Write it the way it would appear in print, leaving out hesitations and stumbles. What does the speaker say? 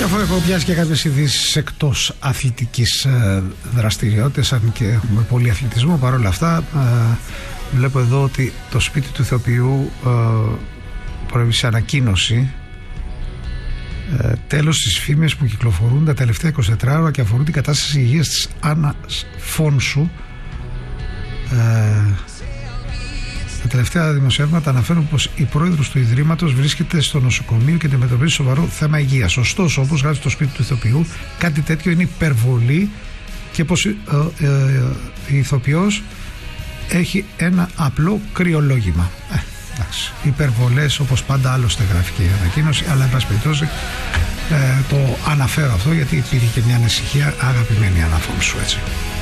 αφού έχω πιάσει και κάποιες ειδήσεις εκτός αθλητικής δραστηριότητας, αν και έχουμε πολύ αθλητισμό, παρόλα αυτά βλέπω εδώ ότι το σπίτι του ηθοποιού προέβη σε ανακοίνωση τέλος στις φήμες που κυκλοφορούν τα τελευταία 24 ώρα και αφορούν την κατάσταση υγείας της Άννας Φόνσου. Τα τελευταία δημοσιεύματα αναφέρουν πως η πρόεδρος του Ιδρύματος βρίσκεται στο νοσοκομείο και αντιμετωπίζει σοβαρό θέμα υγείας. Ωστόσο, όπως γράφει στο σπίτι του ηθοποιού, κάτι τέτοιο είναι υπερβολή και πως η ηθοποιός έχει ένα απλό κρυολόγημα. Εντάξει, υπερβολές όπως πάντα, άλλωστε γράφει και η ανακοίνωση, αλλά εν πάση περιπτώσει το αναφέρω αυτό γιατί υπήρχε και μια ανησυχία, αγαπημένη Άννα Φόνσου, έτσι.